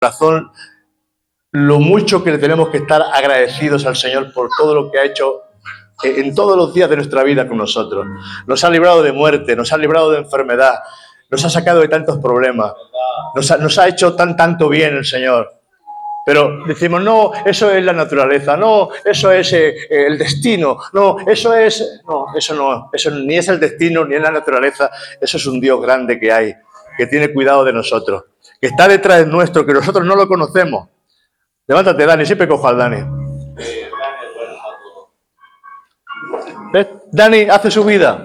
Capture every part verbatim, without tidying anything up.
corazón lo mucho que le tenemos que estar agradecidos al Señor por todo lo que ha hecho en todos los días de nuestra vida con nosotros. Nos ha librado de muerte, nos ha librado de enfermedad, nos ha sacado de tantos problemas, nos ha, nos ha hecho tan tanto bien el Señor. Pero decimos, no, eso es la naturaleza, no, eso es eh, el destino, no, eso es... No, eso no, eso ni es el destino, ni es la naturaleza, eso es un Dios grande que hay, que tiene cuidado de nosotros, que está detrás de nuestro, que nosotros no lo conocemos. Levántate, Dani, siempre cojo al Dani. ¿Ves? Dani hace su vida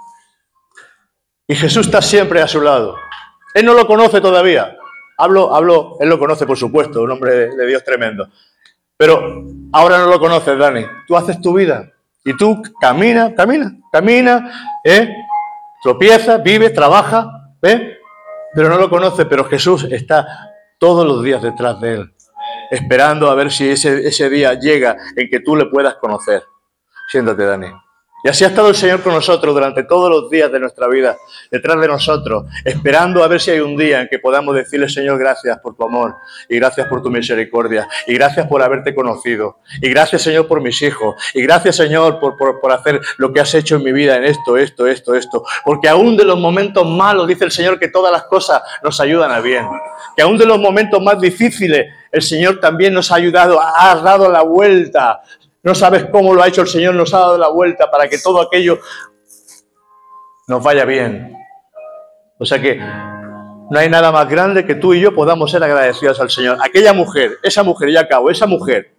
y Jesús está siempre a su lado. Él no lo conoce todavía. Hablo, hablo, él lo conoce, por supuesto, un hombre de, de Dios tremendo. Pero ahora no lo conoces, Dani. Tú haces tu vida y tú camina, camina, camina, ¿eh? Tropiezas, vives, trabajas, ¿ves? Pero no lo conoces, pero Jesús está todos los días detrás de él, esperando a ver si ese, ese día llega en que tú le puedas conocer. Siéntate, Dani. Y así ha estado el Señor con nosotros durante todos los días de nuestra vida, detrás de nosotros, esperando a ver si hay un día en que podamos decirle, Señor, gracias por tu amor, y gracias por tu misericordia, y gracias por haberte conocido, y gracias, Señor, por mis hijos, y gracias, Señor, por, por, por hacer lo que has hecho en mi vida, en esto, esto, esto, esto. Porque aún de los momentos malos, dice el Señor, que todas las cosas nos ayudan a bien. Que aún de los momentos más difíciles, el Señor también nos ha ayudado, ha dado la vuelta. No sabes cómo lo ha hecho el Señor, nos ha dado la vuelta para que todo aquello nos vaya bien. O sea que no hay nada más grande que tú y yo podamos ser agradecidos al Señor. Aquella mujer, esa mujer, ya acabo, esa mujer,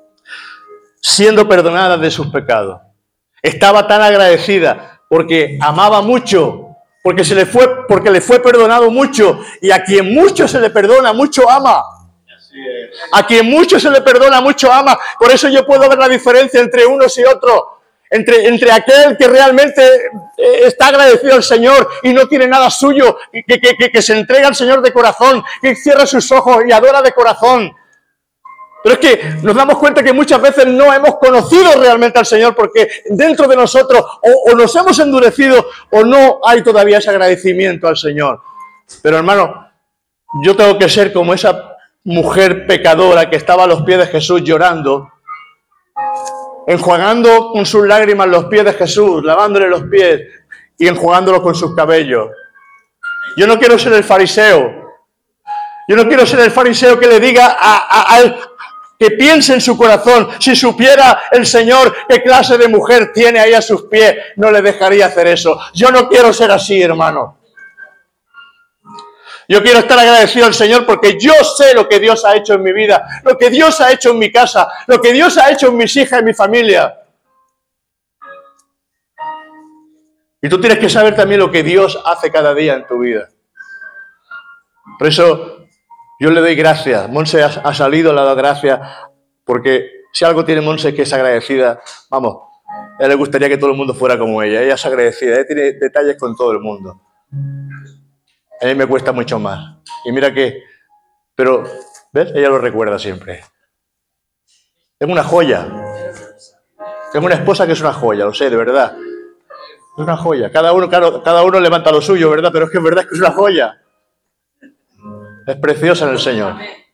siendo perdonada de sus pecados, estaba tan agradecida porque amaba mucho, porque se le fue, porque le fue perdonado mucho, y a quien mucho se le perdona, mucho ama. A quien mucho se le perdona, mucho ama. Por eso yo puedo ver la diferencia entre unos y otros. Entre, entre aquel que realmente está agradecido al Señor y no tiene nada suyo, que, que, que, que se entrega al Señor de corazón, que cierra sus ojos y adora de corazón. Pero es que nos damos cuenta que muchas veces no hemos conocido realmente al Señor porque dentro de nosotros o, o nos hemos endurecido o no hay todavía ese agradecimiento al Señor. Pero hermano, yo tengo que ser como esa mujer pecadora que estaba a los pies de Jesús llorando, enjuagando con sus lágrimas los pies de Jesús, lavándole los pies y enjuagándolos con sus cabellos. Yo no quiero ser el fariseo. Yo no quiero ser el fariseo que le diga a, a, a él, que piense en su corazón. Si supiera el Señor qué clase de mujer tiene ahí a sus pies, no le dejaría hacer eso. Yo no quiero ser así, hermano. Yo quiero estar agradecido al Señor porque yo sé lo que Dios ha hecho en mi vida, lo que Dios ha hecho en mi casa, lo que Dios ha hecho en mis hijas y en mi familia. Y tú tienes que saber también lo que Dios hace cada día en tu vida. Por eso yo le doy gracias. Monse ha, ha salido, le ha dado gracias, porque si algo tiene Monse es que es agradecida. Vamos, a ella le gustaría que todo el mundo fuera como ella. Ella es agradecida, ella tiene detalles con todo el mundo. A mí me cuesta mucho más. Y mira que... Pero, ¿ves? Ella lo recuerda siempre. Tengo una joya. Tengo una esposa que es una joya, lo sé, de verdad. Es una joya. Cada uno, claro, cada uno levanta lo suyo, ¿verdad? Pero es que es verdad que es una joya. Es preciosa en el Señor.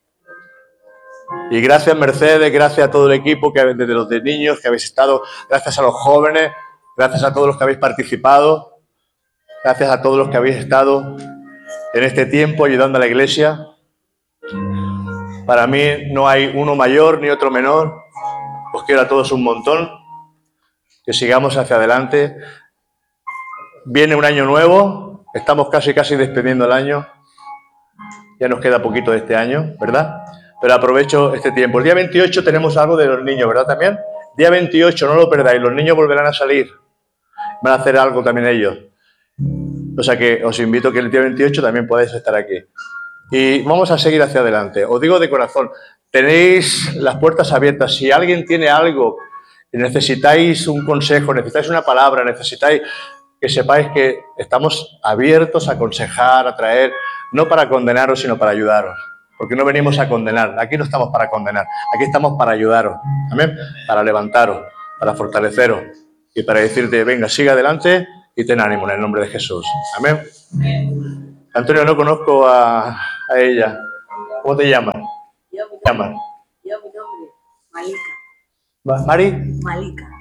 Y gracias, Mercedes, gracias a todo el equipo, que desde los de niños que habéis estado, gracias a los jóvenes, gracias a todos los que habéis participado, gracias a todos los que habéis estado en este tiempo ayudando a la iglesia. Para mí no hay uno mayor ni otro menor. Os quiero a todos un montón. Que sigamos hacia adelante. Viene un año nuevo. Estamos casi casi despidiendo el año. Ya nos queda poquito de este año, ¿verdad? Pero aprovecho este tiempo. El día veintiocho tenemos algo de los niños, ¿verdad? También. Día veintiocho, no lo perdáis. Los niños volverán a salir. Van a hacer algo también ellos. O sea que os invito a que el día veintiocho también podáis estar aquí. Y vamos a seguir hacia adelante. Os digo de corazón, tenéis las puertas abiertas. Si alguien tiene algo, necesitáis un consejo, necesitáis una palabra, necesitáis que sepáis que estamos abiertos a aconsejar, a traer, no para condenaros, sino para ayudaros. Porque no venimos a condenar. Aquí no estamos para condenar. Aquí estamos para ayudaros. ¿Amén? Para levantaros, para fortaleceros y para decirte, venga, siga adelante y ten ánimo en el nombre de Jesús. Amén. Antonio, no conozco a, a ella. ¿Cómo te llamas? Yo, mi ¿Te llamas? Yo, mi nombre, Malika. ¿Mari? Malika.